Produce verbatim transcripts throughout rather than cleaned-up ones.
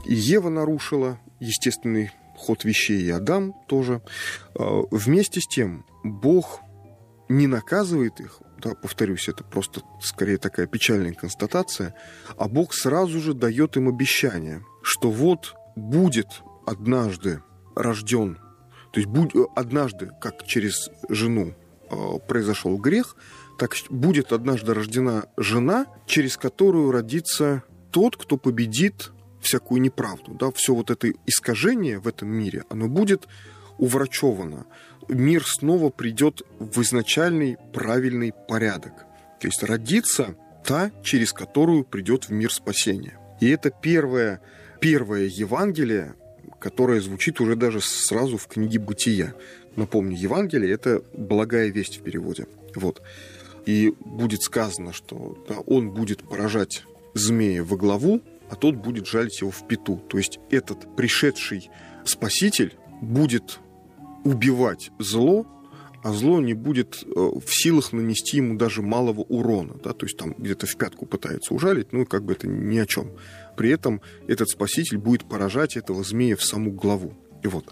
и Ева нарушила естественный ход вещей, и Адам тоже. Вместе с тем, Бог не наказывает их, да, повторюсь, это просто скорее такая печальная констатация, а Бог сразу же дает им обещание, что вот будет однажды рожден, то есть будь, однажды, как через жену э, произошел грех, так будет однажды рождена жена, через которую родится тот, кто победит всякую неправду. Да? Все вот это искажение в этом мире, оно будет уврачевано. Мир снова придет в изначальный правильный порядок. То есть родится та, через которую придет в мир спасение. И это первое, первое Евангелие, которое звучит уже даже сразу в книге «Бытия». Напомню, Евангелие — это благая весть в переводе. Вот. И будет сказано, что да, он будет поражать змея во главу, а тот будет жалить его в пяту. То есть этот пришедший Спаситель будет убивать зло, а зло не будет в силах нанести ему даже малого урона. Да? То есть там где-то в пятку пытается ужалить, ну как бы это ни о чем. При этом этот Спаситель будет поражать этого змея в саму главу. И вот.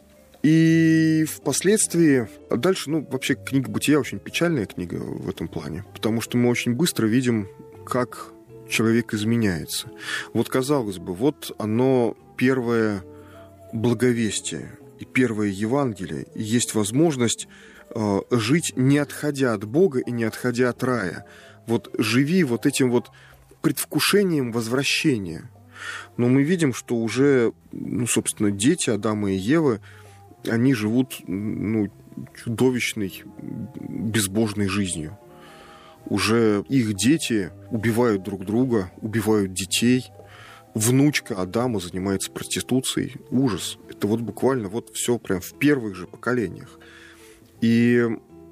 И впоследствии... Дальше, ну, вообще, книга «Бытия» очень печальная книга в этом плане, потому что мы очень быстро видим, как человек изменяется. Вот, казалось бы, вот оно первое благовестие и первое Евангелие, и есть возможность э, жить, не отходя от Бога и не отходя от рая. Вот живи вот этим вот предвкушением возвращения. Но мы видим, что уже, ну, собственно, дети Адама и Евы, они живут, ну, чудовищной, безбожной жизнью. Уже их дети убивают друг друга, убивают детей. Внучка Адама занимается проституцией. Ужас. Это вот буквально вот все прям в первых же поколениях. И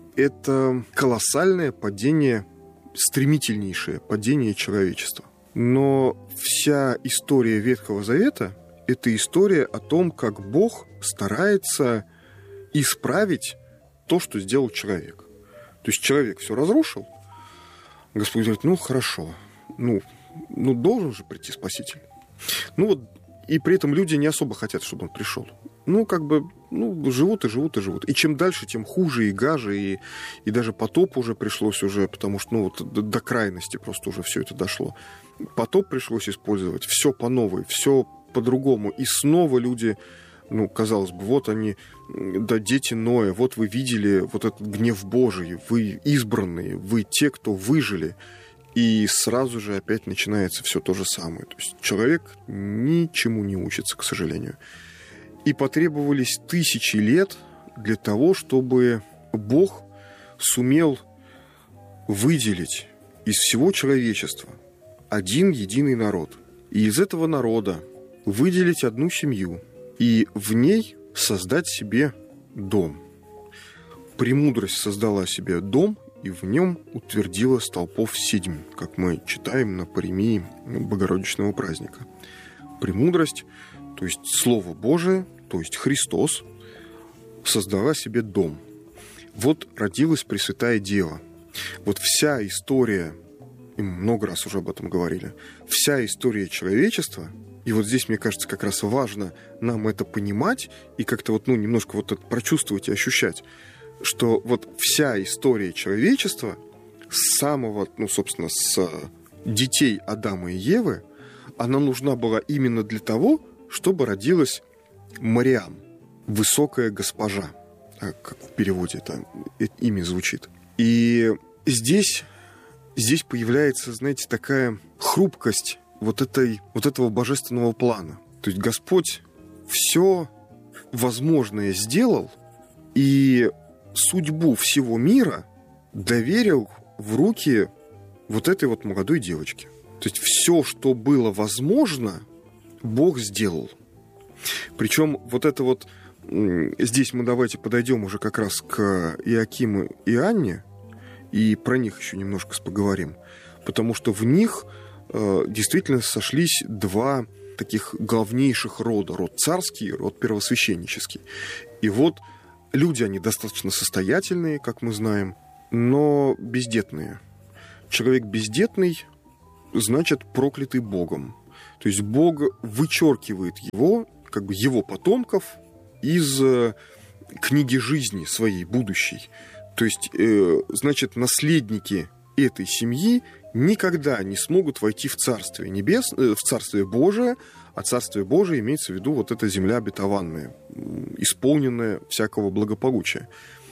это колоссальное падение, стремительнейшее падение человечества. Но вся история Ветхого Завета — это история о том, как Бог старается исправить то, что сделал человек. То есть человек все разрушил. Господь говорит, ну хорошо, ну, ну должен же прийти Спаситель. Ну вот, и при этом люди не особо хотят, чтобы он пришел. Ну, как бы, ну, живут и живут и живут. И чем дальше, тем хуже и гаже, и, и даже потоп уже пришлось уже, потому что, ну, вот до, до крайности просто уже все это дошло. Потоп пришлось использовать, все по новой, все по-другому. И снова люди, ну, казалось бы, вот они, да, дети Ноя, вот вы видели вот этот гнев Божий, вы избранные, вы те, кто выжили. И сразу же опять начинается все то же самое. То есть человек ничему не учится, к сожалению. И потребовались тысячи лет для того, чтобы Бог сумел выделить из всего человечества один единый народ. И из этого народа выделить одну семью и в ней создать себе дом. Премудрость создала себе дом, и в нем утвердила столпов седьм, как мы читаем на паремии Богородичного праздника. Премудрость, то есть Слово Божие, то есть Христос, создала себе дом. Вот родилась Пресвятая Дева. Вот вся история, и мы много раз уже об этом говорили, вся история человечества, и вот здесь, мне кажется, как раз важно нам это понимать и как-то вот, ну, немножко вот это прочувствовать и ощущать, что вот вся история человечества с самого, ну, собственно, с детей Адама и Евы, она нужна была именно для того, чтобы родилась Мариам, высокая госпожа, как в переводе это имя звучит. И здесь, здесь появляется, знаете, такая хрупкость вот, этой, вот этого божественного плана. То есть Господь все возможное сделал, и судьбу всего мира доверил в руки вот этой вот молодой девочки. То есть все, что было возможно, Бог сделал. Причем вот это вот... Здесь мы давайте подойдем уже как раз к Иоакиму и Анне, и про них еще немножко поговорим. Потому что в них э, действительно сошлись два таких главнейших рода. Род царский, род первосвященнический. И вот люди, они достаточно состоятельные, как мы знаем, но бездетные. Человек бездетный, значит, проклятый Богом. То есть Бог вычеркивает его, как бы его потомков, из книги жизни своей будущей. То есть, значит, наследники этой семьи никогда не смогут войти в Царствие Небесное, в Царствие Божие, а Царствие Божие имеется в виду вот эта земля обетованная, исполненная всякого благополучия.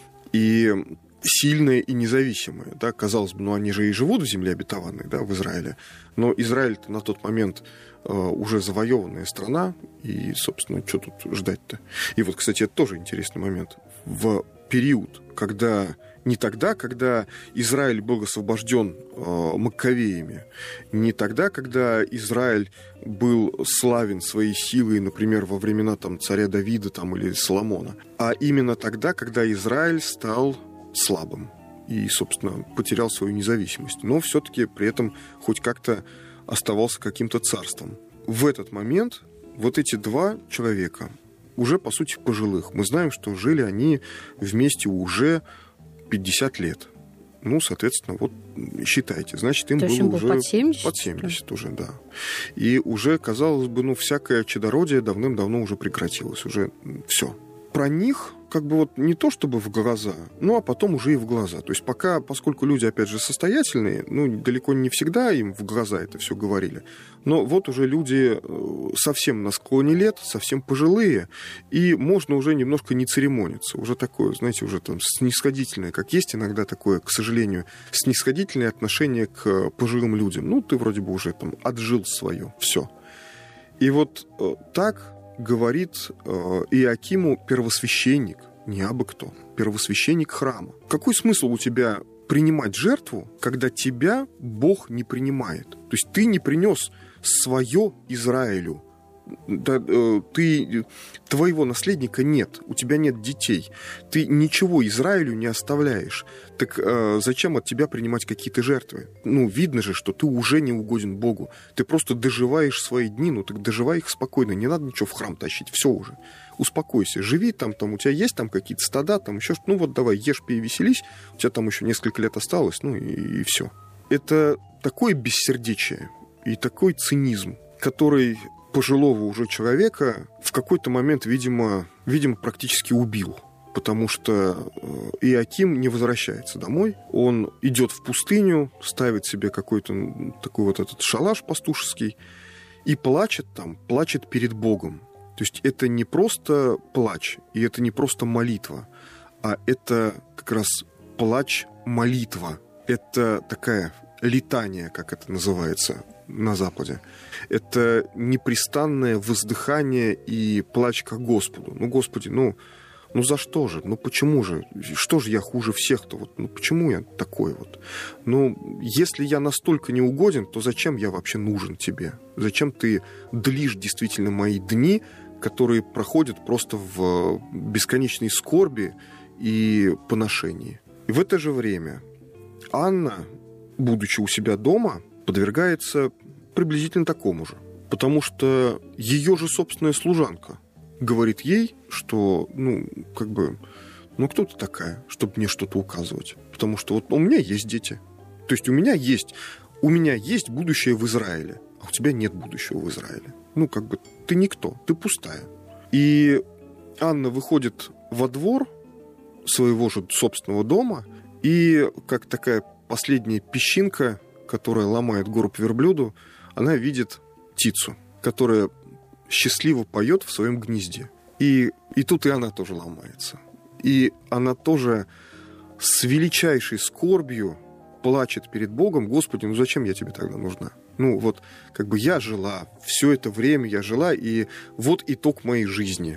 И сильная и независимая, да, казалось бы, ну они же и живут в земле обетованной, да, в Израиле, но Израиль-то на тот момент э, уже завоеванная страна, и, собственно, что тут ждать-то? И вот, кстати, это тоже интересный момент. В период, когда не тогда, когда Израиль был освобожден э, Маккавеями, не тогда, когда Израиль был славен своей силой, например, во времена там, царя Давида там, или Соломона, а именно тогда, когда Израиль стал слабым и, собственно, потерял свою независимость, но все-таки при этом хоть как-то оставался каким-то царством. В этот момент вот эти два человека, уже, по сути, пожилых, мы знаем, что жили они вместе уже пятьдесят лет. Ну, соответственно, вот считайте, значит, им То было им уже под семьдесят? под семьдесят уже, да. И уже, казалось бы, ну, всякое чадородие давным-давно уже прекратилось, уже все. Про них как бы вот не то чтобы в глаза, ну, а потом уже и в глаза. То есть пока, поскольку люди, опять же, состоятельные, ну, далеко не всегда им в глаза это все говорили, но вот уже люди совсем на склоне лет, совсем пожилые, и можно уже немножко не церемониться. Уже такое, знаете, уже там снисходительное, как есть иногда такое, к сожалению, снисходительное отношение к пожилым людям. Ну, ты вроде бы уже там отжил свое, все. И вот так говорит э, Иоакиму первосвященник, не абы кто, первосвященник храма. Какой смысл у тебя принимать жертву, когда тебя Бог не принимает? То есть ты не принес свое Израилю. Да, э, ты, твоего наследника нет, у тебя нет детей, ты ничего Израилю не оставляешь. Так э, зачем от тебя принимать какие-то жертвы? Ну, видно же, что ты уже не угоден Богу. Ты просто доживаешь свои дни, ну так доживай их спокойно, не надо ничего в храм тащить, все уже. Успокойся, живи там, там у тебя есть там какие-то стада, там еще что-то, ну вот давай, ешь, пей, веселись, у тебя там еще несколько лет осталось, ну и, и все. Это такое бессердечие и такой цинизм, который пожилого уже человека в какой-то момент, видимо, видимо, практически убил. Потому что Иоаким не возвращается домой. Он идет в пустыню, ставит себе какой-то такой вот этот шалаш пастушеский и плачет там, плачет перед Богом. То есть это не просто плач, и это не просто молитва, а это как раз плач-молитва. Это такая летание, как это называется на Западе. Это непрестанное воздыхание и плач ко Господу. Ну, Господи, ну, ну за что же? Ну, почему же? Что же я хуже всех-то? Вот, ну, почему я такой вот? Ну, если я настолько не угоден, то зачем я вообще нужен тебе? Зачем ты длишь действительно мои дни, которые проходят просто в бесконечной скорби и поношении? И в это же время Анна, будучи у себя дома, подвергается приблизительно такому же. Потому что ее же собственная служанка говорит ей, что, ну, как бы, ну, кто ты такая, чтобы мне что-то указывать? Потому что вот у меня есть дети. То есть у меня есть, у меня есть будущее в Израиле, а у тебя нет будущего в Израиле. Ну, как бы, ты никто, ты пустая. И Анна выходит во двор своего же собственного дома, и как такая последняя песчинка, которая ломает горб верблюду, она видит птицу, которая счастливо поет в своем гнезде. И, и тут и она тоже ломается. И она тоже с величайшей скорбью плачет перед Богом: Господи, ну зачем я тебе тогда нужна? Ну вот, как бы я жила, все это время я жила, и вот итог моей жизни.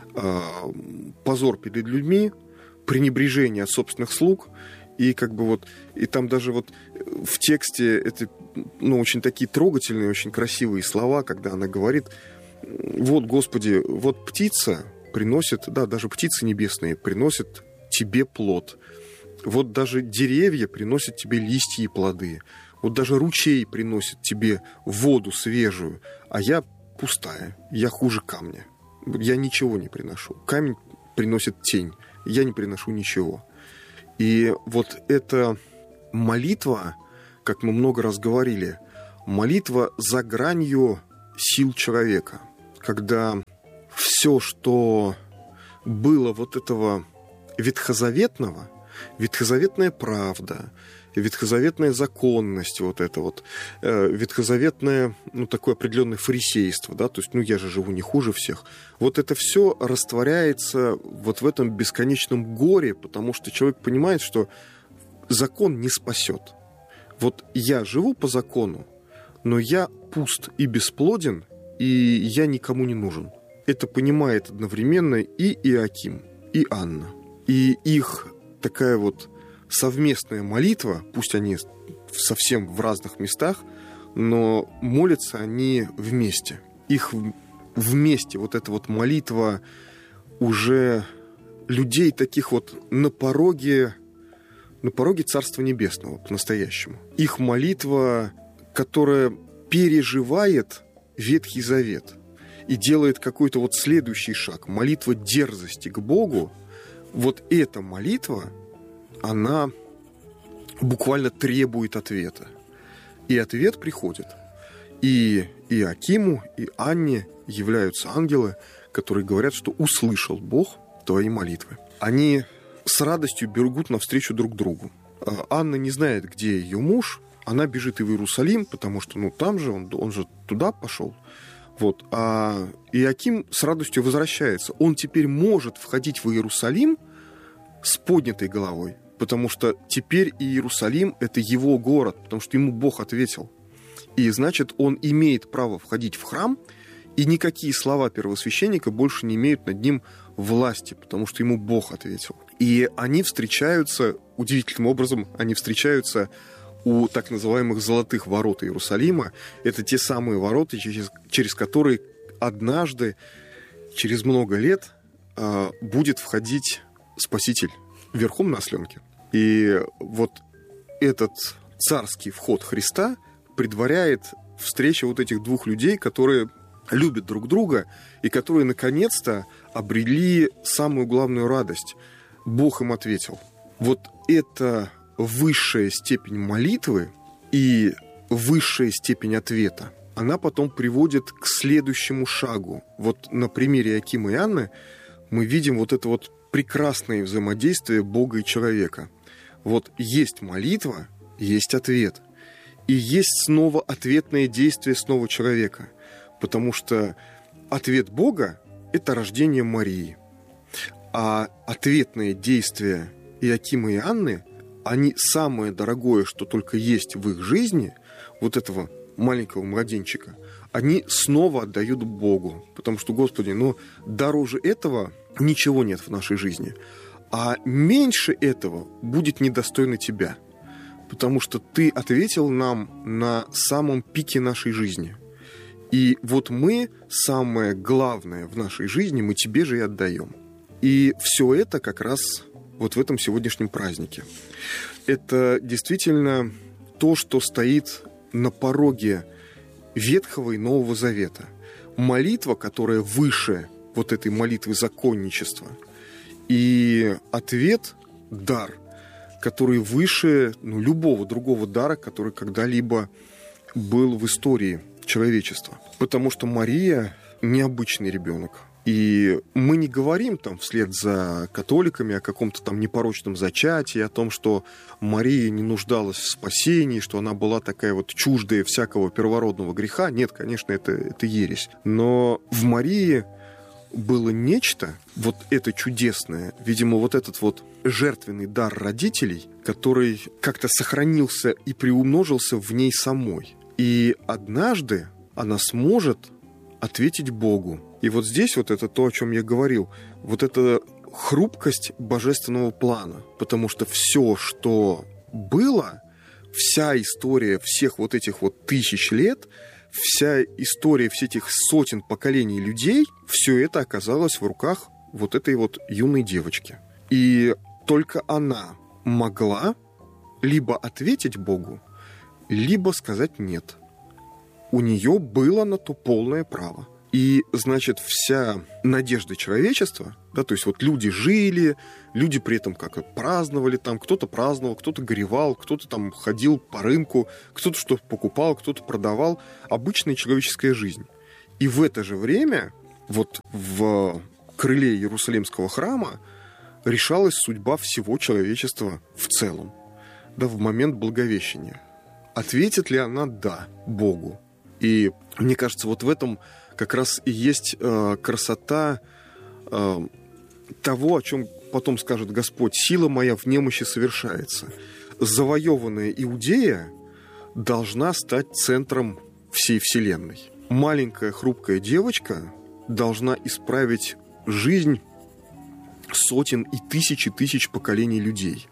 Позор перед людьми, пренебрежение от собственных слуг. И как бы вот, и там даже вот в тексте это, ну, очень такие трогательные, очень красивые слова, когда она говорит: вот, Господи, вот птица приносит, да, даже птицы небесные приносят тебе плод. Вот даже деревья приносят тебе листья и плоды. Вот даже ручей приносит тебе воду свежую, а я пустая, я хуже камня. Я ничего не приношу. Камень приносит тень, я не приношу ничего. И вот эта молитва, как мы много раз говорили, молитва за гранью сил человека, когда все, что было вот этого ветхозаветного, ветхозаветная правда, ветхозаветная законность, вот это вот, э, ветхозаветное, ну, такое определенное фарисейство, да, то есть, ну, я же живу не хуже всех. Вот это все растворяется вот в этом бесконечном горе, потому что человек понимает, что закон не спасет. Вот я живу по закону, но я пуст и бесплоден, и я никому не нужен. Это понимает одновременно и Иоаким, и Анна. И их такая вот совместная молитва, пусть они совсем в разных местах, но молятся они вместе. Их вместе, вот эта вот молитва уже людей таких вот на пороге, на пороге Царства Небесного по-настоящему. Их молитва, которая переживает Ветхий Завет и делает какой-то вот следующий шаг, молитва дерзости к Богу, вот эта молитва, она буквально требует ответа. И ответ приходит. И Иоакиму, и Анне являются ангелы, которые говорят, что услышал Бог твои молитвы. Они с радостью бегут навстречу друг другу. Анна не знает, где ее муж. Она бежит и в Иерусалим, потому что, ну, там же, он, он же туда пошел. Вот. А Иоаким с радостью возвращается. Он теперь может входить в Иерусалим с поднятой головой, потому что теперь Иерусалим — это его город, потому что ему Бог ответил. И, значит, он имеет право входить в храм, и никакие слова первосвященника больше не имеют над ним власти, потому что ему Бог ответил. И они встречаются, удивительным образом, они встречаются у так называемых золотых ворот Иерусалима. Это те самые ворота, через, через которые однажды, через много лет, э, будет входить Спаситель верхом на осленке. И вот этот царский вход Христа предваряет встречу вот этих двух людей, которые любят друг друга и которые наконец-то обрели самую главную радость. Бог им ответил. Вот это высшая степень молитвы и высшая степень ответа, она потом приводит к следующему шагу. Вот на примере Иоакима и Анны мы видим вот это вот прекрасное взаимодействие Бога и человека. Вот есть молитва, есть ответ. И есть снова ответное действие снова человека. Потому что ответ Бога – это рождение Марии. А ответное действие Иоакима и Анны, они самое дорогое, что только есть в их жизни, вот этого маленького младенчика, они снова отдают Богу. Потому что, Господи, ну дороже этого ничего нет в нашей жизни. А меньше этого будет недостойно Тебя. Потому что Ты ответил нам на самом пике нашей жизни. И вот мы, самое главное в нашей жизни, мы Тебе же и отдаем. И все это как раз вот в этом сегодняшнем празднике. Это действительно то, что стоит на пороге Ветхого и Нового Завета. Молитва, которая выше вот этой молитвы законничества. И ответ – дар, который выше, ну, любого другого дара, который когда-либо был в истории человечества. Потому что Мария – необычный ребенок. И мы не говорим там вслед за католиками о каком-то там непорочном зачатии, о том, что Мария не нуждалась в спасении, что она была такая вот чуждая всякого первородного греха. Нет, конечно, это, это ересь. Но в Марии было нечто, вот это чудесное, видимо, вот этот вот жертвенный дар родителей, который как-то сохранился и приумножился в ней самой. И однажды она сможет ответить Богу. И вот здесь вот это то, о чем я говорил, вот эта хрупкость божественного плана, потому что все, что было, вся история всех вот этих вот тысяч лет, вся история всех этих сотен поколений людей, все это оказалось в руках вот этой вот юной девочки. И только она могла либо ответить Богу, либо сказать «нет». У нее было на то полное право. И, значит, вся надежда человечества, да, то есть вот люди жили, люди при этом как-то праздновали там, кто-то праздновал, кто-то горевал, кто-то там ходил по рынку, кто-то что-то покупал, кто-то продавал. Обычная человеческая жизнь. И в это же время вот в крыле Иерусалимского храма решалась судьба всего человечества в целом, да, в момент Благовещения. Ответит ли она «да» Богу? И мне кажется, вот в этом как раз и есть э, красота э, того, о чем потом скажет Господь: «Сила моя в немощи совершается». Завоеванная Иудея должна стать центром всей вселенной. Маленькая хрупкая девочка должна исправить жизнь сотен и тысяч и тысяч поколений людей.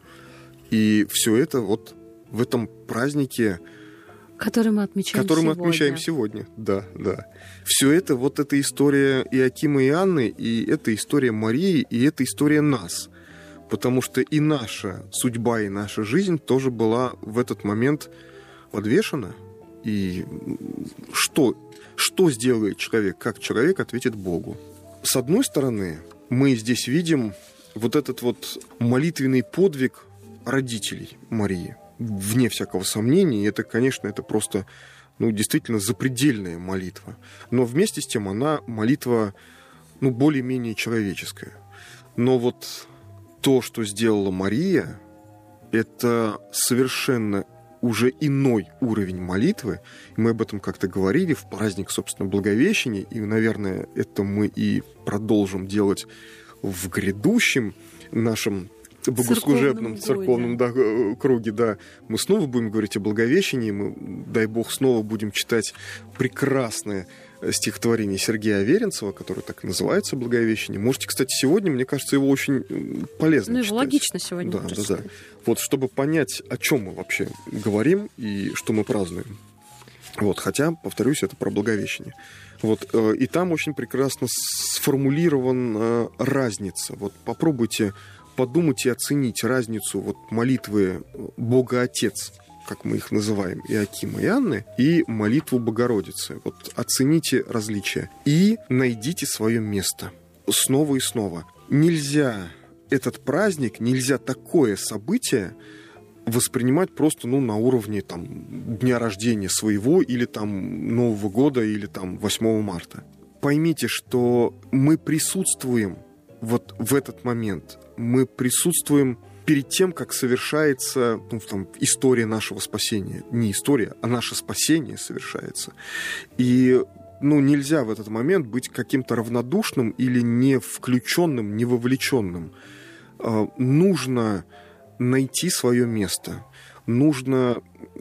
И все это вот в этом празднике, который мы отмечаем который сегодня. мы отмечаем сегодня. Да, да. Все это, вот эта история Иакима и Анны, и это история Марии, и это история нас. Потому что и наша судьба, и наша жизнь тоже была в этот момент подвешена. И что, что сделает человек, как человек ответит Богу? С одной стороны, мы здесь видим вот этот вот молитвенный подвиг родителей Марии. Вне всякого сомнения, это, конечно, это просто, ну, действительно запредельная молитва. Но вместе с тем она молитва, ну, более-менее человеческая. Но вот то, что сделала Мария, это совершенно уже иной уровень молитвы. Мы об этом как-то говорили в праздник, собственно, Благовещения, и, наверное, это мы и продолжим делать в грядущем нашем богослужебном церковном, да, круге, да. Мы снова будем говорить о Благовещении, мы, дай бог, снова будем читать прекрасное стихотворение Сергея Аверинцева, которое так и называется «Благовещение». Можете, кстати, сегодня, мне кажется, его очень полезно ну, читать. Ну, его логично сегодня. Да, да, да. Вот, чтобы понять, о чем мы вообще говорим и что мы празднуем. Вот, хотя, повторюсь, это про Благовещение. Вот, э, и там очень прекрасно сформулирована разница. Вот попробуйте подумать и оценить разницу вот молитвы Бога Отец, как мы их называем, Иакима и Анны, и молитву Богородицы. Вот оцените различия и найдите свое место снова и снова. Нельзя этот праздник, нельзя такое событие воспринимать просто, ну, на уровне там дня рождения своего или там Нового года или там восьмого марта. Поймите, что мы присутствуем вот в этот момент. Мы присутствуем перед тем, как совершается, ну, там, история нашего спасения. Не история, а наше спасение совершается. И, ну, нельзя в этот момент быть каким-то равнодушным или не включенным, не вовлеченным. Э, нужно найти свое место. Нужно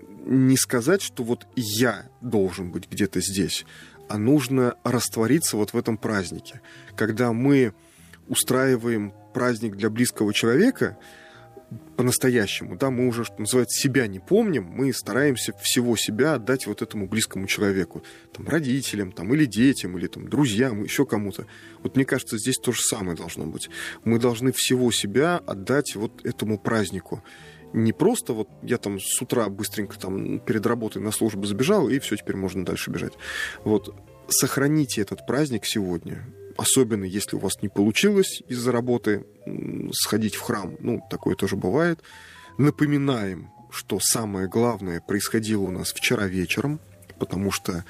не сказать, что вот я должен быть где-то здесь, а нужно раствориться вот в этом празднике. Когда мы устраиваем праздник для близкого человека по-настоящему, да, мы уже, что называется, себя не помним, мы стараемся всего себя отдать вот этому близкому человеку, там, родителям, там, или детям, или там, друзьям, еще кому-то. Вот мне кажется, здесь то же самое должно быть. Мы должны всего себя отдать вот этому празднику. Не просто вот я там с утра быстренько там перед работой на службу забежал, и все, теперь можно дальше бежать. Вот, сохраните этот праздник сегодня. Особенно, если у вас не получилось из-за работы сходить в храм. Ну, такое тоже бывает. Напоминаем, что самое главное происходило у нас вчера вечером, потому что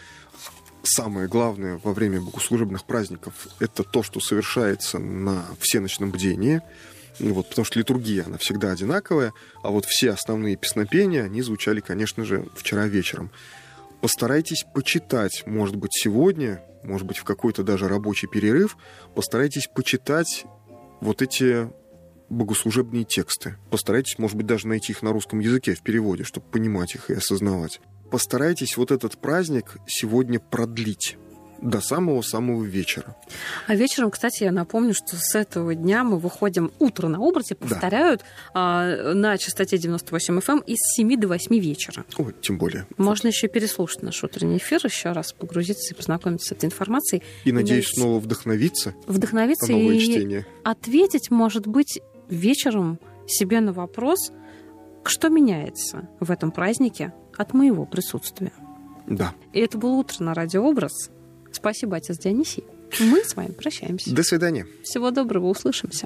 самое главное во время богослужебных праздников — это то, что совершается на всеночном бдении. Вот, потому что литургия, она всегда одинаковая, а вот все основные песнопения, они звучали, конечно же, вчера вечером. Постарайтесь почитать, может быть, сегодня, может быть, в какой-то даже рабочий перерыв, постарайтесь почитать вот эти богослужебные тексты. Постарайтесь, может быть, даже найти их на русском языке в переводе, чтобы понимать их и осознавать. Постарайтесь вот этот праздник сегодня продлить до самого-самого вечера. А вечером, кстати, я напомню, что с этого дня мы выходим утро на образе, повторяют, да. а, на частоте девяносто восемь эф эм из семи до восьми вечера. Ой, тем более. Можно вот еще переслушать наш утренний эфир, еще раз погрузиться и познакомиться с этой информацией. И, и надеюсь, найти... снова вдохновиться. Вдохновиться на новое и чтение. Ответить, может быть, вечером себе на вопрос, что меняется в этом празднике от моего присутствия. Да. И это было утро на Радио Образ. Спасибо, отец Дионисий. Мы с вами прощаемся. До свидания. Всего доброго, услышимся.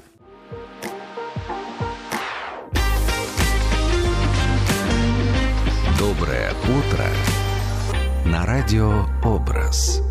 Доброе утро на Радио Образ.